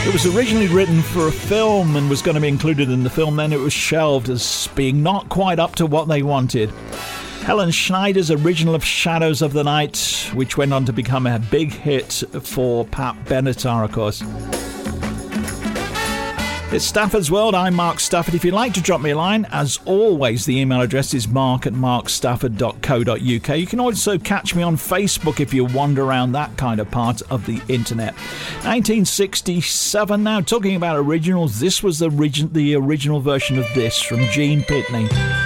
It was originally written for a film and was going to be included in the film, then it was shelved as being not quite up to what they wanted. Helen Schneider's original of Shadows of the Night, which went on to become a big hit for Pat Benatar, of course. It's Stafford's World. I'm Mark Stafford. If you'd like to drop me a line, as always, the email address is mark@markstafford.co.uk. You can also catch me on Facebook if you wander around that kind of part of the internet. 1967 now. Talking about originals, this was the original version of this from Gene Pitney.